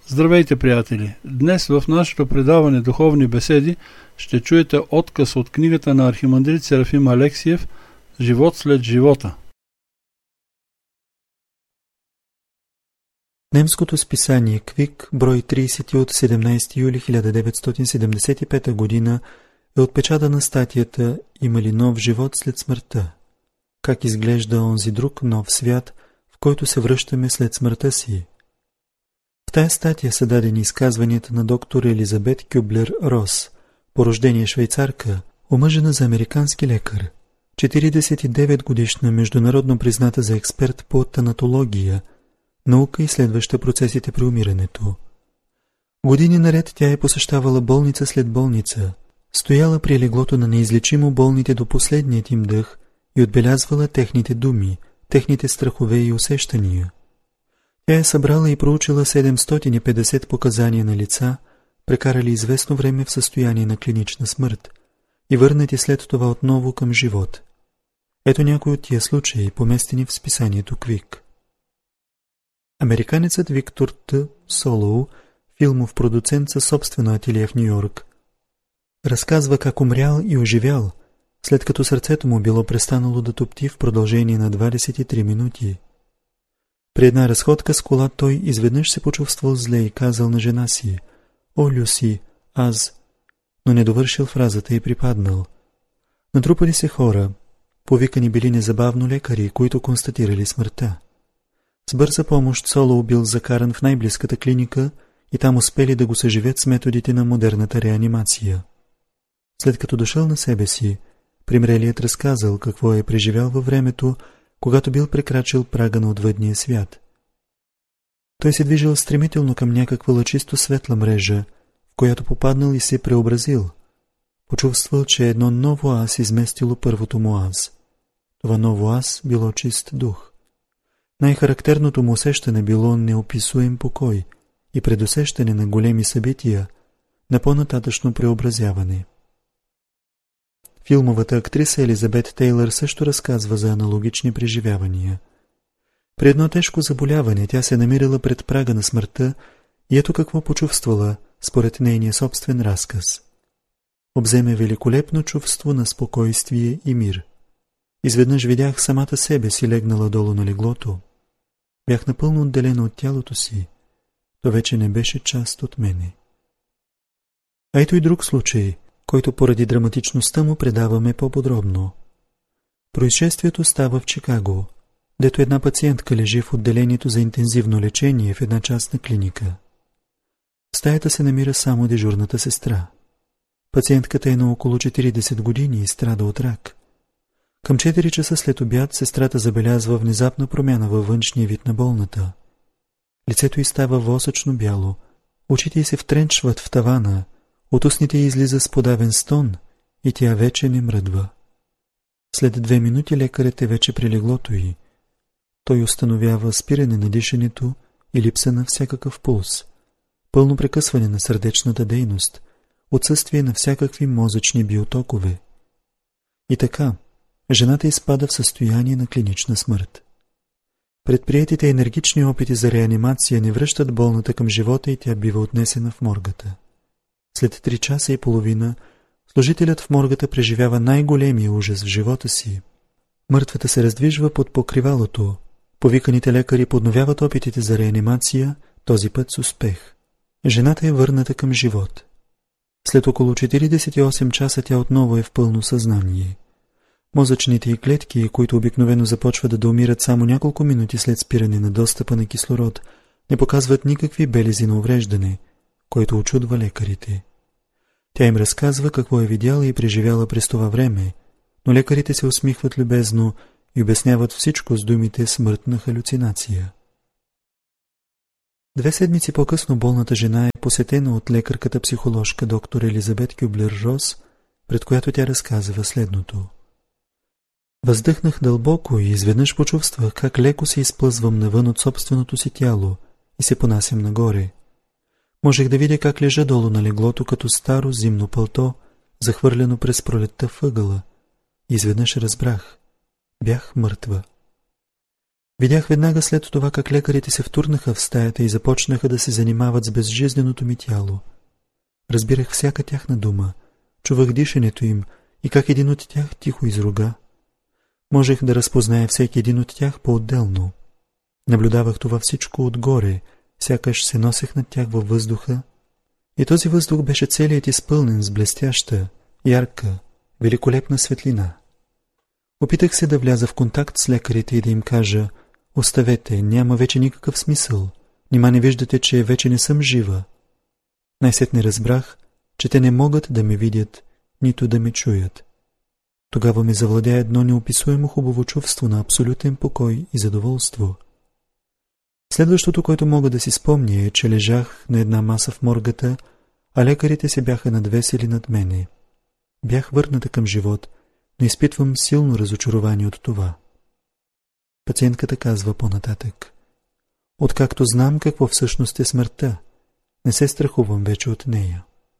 Здравейте, приятели! Днес в нашето предаване Духовни беседи ще чуете откъс от книгата на архимандрит Серафим Алексиев «Живот след живота». Немското списание Квик, брой 30 от 17 юли 1975 година е отпечатана статията «Има ли нов живот след смъртта? Как изглежда онзи друг нов свят, в който се връщаме след смъртта си?» В тая статия са дадени изказванията на доктор Елизабет Кюблер-Рос, по рождение швейцарка, омъжена за американски лекар, 49 годишна, международно призната за експерт по танатология, наука, изследваща процесите при умирането. Години наред тя е посещавала болница след болница, стояла при леглото на неизлечимо болните до последният им дъх и отбелязвала техните думи, техните страхове и усещания. Тя е събрала и проучила 750 показания на лица, прекарали известно време в състояние на клинична смърт и върнати след това отново към живот. Ето някои от тия случаи, поместени в списанието Квик. Американецът Виктор Т. Солоу, филмов продуцент със собствено ателие в Нью-Йорк, разказва как умрял и оживял, след като сърцето му било престанало да тупти в продължение на 23 минути. При една разходка с кола той изведнъж се почувствал зле и казал на жена си: «О, Люси, аз...» но не довършил фразата и припаднал. Натрупали се хора, повикани били незабавно лекари, които констатирали смъртта. С бърза помощ Солоу бил закаран в най-близката клиника и там успели да го съживят с методите на модерната реанимация. След като дошъл на себе си, примрелият разказал какво е преживял във времето, когато бил прекрачил прага на отвъдния свят. Той се движил стремително към някаква лъчисто светла мрежа, в която попаднал и се преобразил. Почувствал, че едно ново аз изместило първото му аз. Това ново аз било чист дух. Най-характерното му усещане било неописуем покой и предусещане на големи събития, на по-нататъчно преобразяване. Филмовата актриса Елизабет Тейлър също разказва за аналогични преживявания. При едно тежко заболяване тя се намирала пред прага на смъртта и ето какво почувствала, според нейния собствен разказ. Обземе великолепно чувство на спокойствие и мир. Изведнъж видях самата себе си легнала долу на леглото. Бях напълно отделена от тялото си. То вече не беше част от мене. А ето и друг случай, който поради драматичността му предаваме по-подробно. Произшествието става в Чикаго, дето една пациентка лежи в отделението за интензивно лечение в една частна клиника. В стаята се намира само дежурната сестра. Пациентката е на около 40 години и страда от рак. Към 4 часа след обяд сестрата забелязва внезапна промяна във външния вид на болната. Лицето й става восъчно бяло, очите й се втренчват в тавана, от устните й излиза сподавен стон и тя вече не мръдва. След 2 минути лекарят е вече при леглото й. Той установява спиране на дишането и липса на всякакъв пулс, пълно прекъсване на сърдечната дейност, отсъствие на всякакви мозъчни биотокове. И така, жената изпада в състояние на клинична смърт. Предприетите енергични опити за реанимация не връщат болната към живота и тя бива отнесена в моргата. След 3 часа и половина служителят в моргата преживява най-големия ужас в живота си. Мъртвата се раздвижва под покривалото. Повиканите лекари подновяват опитите за реанимация, този път с успех. Жената е върната към живот. След около 48 часа тя отново е в пълно съзнание. Мозъчните й клетки, които обикновено започват да умират само няколко минути след спиране на достъпа на кислород, не показват никакви белези на увреждане, който очудва лекарите. Тя им разказва какво е видяла и преживяла през това време, но лекарите се усмихват любезно и обясняват всичко с думите смъртна халюцинация. 2 седмици по-късно болната жена е посетена от лекарката-психоложка доктор Елизабет Кюблер-Рос, пред която тя разказва следното. Въздъхнах дълбоко и изведнъж почувствах как леко се изплъзвам навън от собственото си тяло и се понасям нагоре. Можех да видя как лежа долу на леглото като старо зимно пълто, захвърлено през пролетта въгъла. Изведнъж разбрах. Бях мъртва. Видях веднага след това как лекарите се втурнаха в стаята и започнаха да се занимават с безжизненото ми тяло. Разбирах всяка тяхна дума, чувах дишането им и как един от тях тихо изруга. Можех да разпозная всеки един от тях по-отделно. Наблюдавах това всичко отгоре, сякаш се носех над тях във въздуха, и този въздух беше целият изпълнен с блестяща, ярка, великолепна светлина. Опитах се да вляза в контакт с лекарите и да им кажа: оставете, няма вече никакъв смисъл, нима не виждате, че вече не съм жива. Най-сетне разбрах, че те не могат да ме видят, нито да ме чуят. Тогава ме завладя едно неописуемо хубаво чувство на абсолютен покой и задоволство. Следващото, което мога да си спомня, е, че лежах на една маса в моргата, а лекарите се бяха надвесили над мене. Бях върната към живот, но изпитвам силно разочарование от това. Пациентката казва по-нататък: откакто знам какво всъщност е смъртта, не се страхувам вече от нея.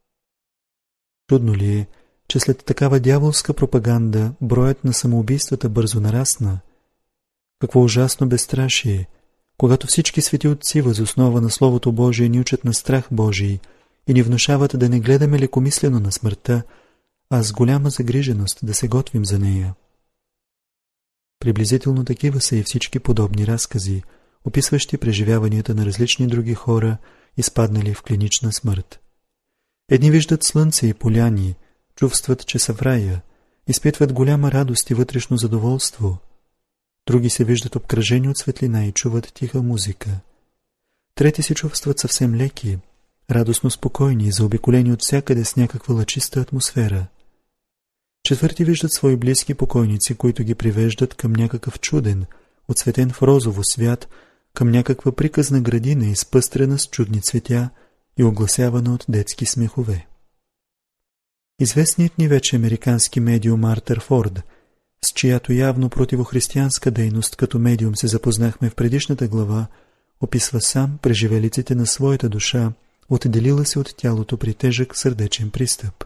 Чудно ли е, че след такава дяволска пропаганда броят на самоубийствата бързо нарасна? Какво ужасно безстрашие, когато всички свети отци въз основа на Словото Божие ни учат на страх Божий и ни внушават да не гледаме лекомислено на смъртта, а с голяма загриженост да се готвим за нея. Приблизително такива са и всички подобни разкази, описващи преживяванията на различни други хора, изпаднали в клинична смърт. Едни виждат слънце и поляни, чувстват, че са в рая, изпитват голяма радост и вътрешно задоволство. Други се виждат обкръжени от светлина и чуват тиха музика. Трети се чувстват съвсем леки, радостно спокойни и заобиколени от всякъде с някаква лъчиста атмосфера. Четвърти виждат свои близки покойници, които ги привеждат към някакъв чуден, отцветен в розово свят, към някаква приказна градина, изпъстрена с чудни цветя и огласявана от детски смехове. Известният ни вече американски медиум Артър Форд, с чиято явно противохристиянска дейност като медиум се запознахме в предишната глава, описва сам преживелиците на своята душа, отделила се от тялото при тежък сърдечен пристъп.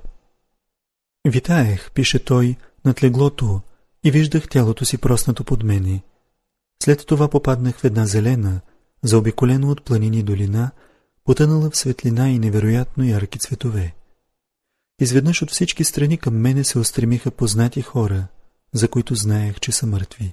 Витаех, пише той, над леглото и виждах тялото си проснато под мене. След това попаднах в една зелена, заобиколена от планини долина, потънала в светлина и невероятно ярки цветове. Изведнъж от всички страни към мене се устремиха познати хора, за които знаех, че са мъртви.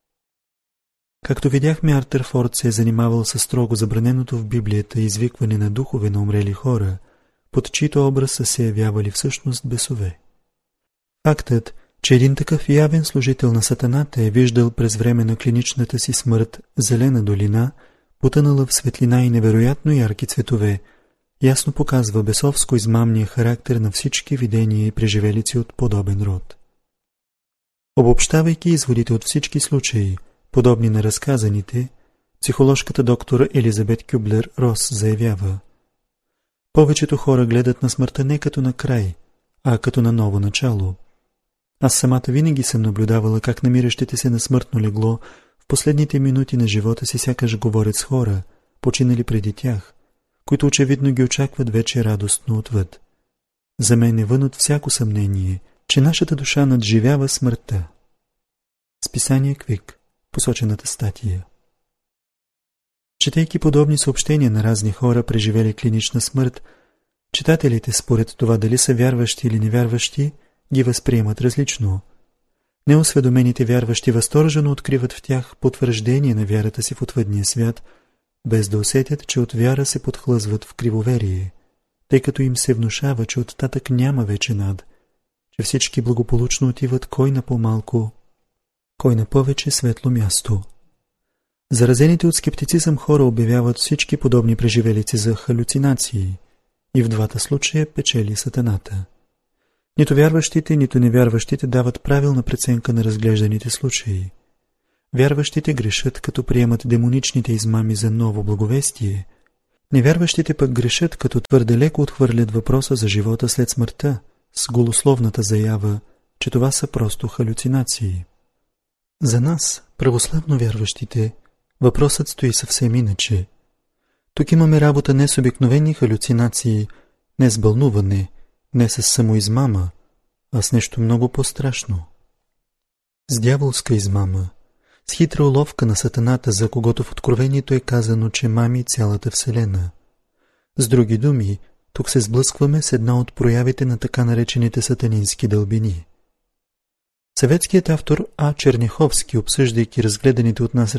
Както видяхме, Артър Форд се е занимавал със строго забраненото в Библията извикване на духове на умрели хора, под чийто образ са се явявали всъщност бесове. Фактът, че един такъв явен служител на сатаната е виждал през време на клиничната си смърт зелена долина, потънала в светлина и невероятно ярки цветове, ясно показва бесовско измамния характер на всички видения и преживелици от подобен род. Обобщавайки изводите от всички случаи, подобни на разказаните, психоложката доктор Елизабет Кюблер-Рос заявява: повечето хора гледат на смъртта не като на край, а като на ново начало. Аз самата винаги съм наблюдавала как намиращите се на смъртно легло в последните минути на живота си сякаш говорят с хора, починали преди тях, които очевидно ги очакват вече радостно отвъд. За мен е вън от всяко съмнение, че нашата душа надживява смъртта. Списание Квик, посочената статия. Четейки подобни съобщения на разни хора, преживели клинична смърт, читателите, според това дали са вярващи или невярващи, ги възприемат различно. Неосведомените вярващи възторжено откриват в тях потвърждение на вярата си в отвъдния свят, без да усетят, че от вяра се подхлъзват в кривоверие, тъй като им се внушава, че оттатък няма вече над, че всички благополучно отиват кой на по-малко, кой на повече светло място. Заразените от скептицизъм хора обявяват всички подобни преживелици за халюцинации и в двата случая печели сатаната. Нито вярващите, нито невярващите дават правилна преценка на разглежданите случаи. Вярващите грешат, като приемат демоничните измами за ново благовестие. Невярващите пък грешат, като твърде леко отхвърлят въпроса за живота след смъртта, с голословната заява, че това са просто халюцинации. За нас, православно вярващите, въпросът стои съвсем иначе. Тук имаме работа не с обикновени халюцинации, не с бълнуване, не с самоизмама, а с нещо много по-страшно. С дяволска измама, с хитра уловка на сатаната, за когото в Откровението е казано, че мами цялата Вселена. С други думи, тук се сблъскваме с една от проявите на така наречените сатанински дълбини. Съветският автор А. Черняховски, обсъждайки разгледаните от нас